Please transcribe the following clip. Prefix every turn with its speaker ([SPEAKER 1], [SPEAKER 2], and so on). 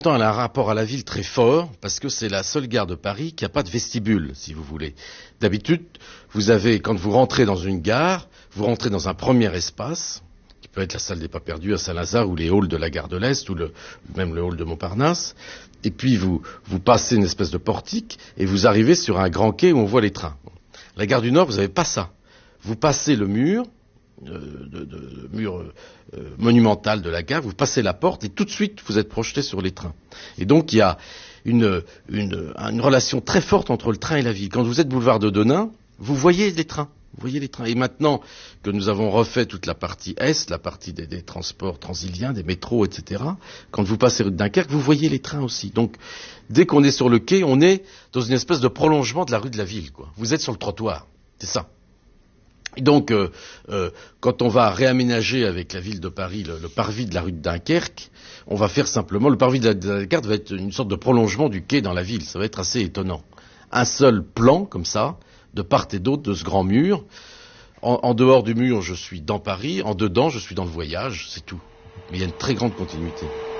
[SPEAKER 1] Elle a un rapport à la ville très fort, parce que c'est la seule gare de Paris qui n'a pas de vestibule, si vous voulez. D'habitude, quand vous rentrez dans une gare, vous rentrez dans un premier espace, qui peut être la salle des pas perdus à Saint-Lazare, ou les halls de la gare de l'Est, ou même le hall de Montparnasse. Et puis vous passez une espèce de portique, et vous arrivez sur un grand quai où on voit les trains. La gare du Nord, vous n'avez pas ça. Vous passez le mur, monumental de la gare, vous passez la porte et tout de suite vous êtes projeté sur les trains. Et donc il y a une relation très forte entre le train et la ville. Quand vous êtes boulevard de Denain, vous voyez les trains. Vous voyez les trains. Et maintenant que nous avons refait toute la partie Est, la partie des transports transiliens, des métros, etc., quand vous passez rue de Dunkerque, vous voyez les trains aussi. Donc, dès qu'on est sur le quai, on est dans une espèce de prolongement de la rue de la ville, quoi. Vous êtes sur le trottoir. C'est ça. Et donc, quand on va réaménager avec la ville de Paris le parvis de la rue de Dunkerque, on va faire simplement, le parvis de Dunkerque va être une sorte de prolongement du quai dans la ville. Ça va être assez étonnant. Un seul plan, comme ça, de part et d'autre de ce grand mur. En dehors du mur, je suis dans Paris. En dedans, je suis dans le voyage. C'est tout. Mais il y a une très grande continuité.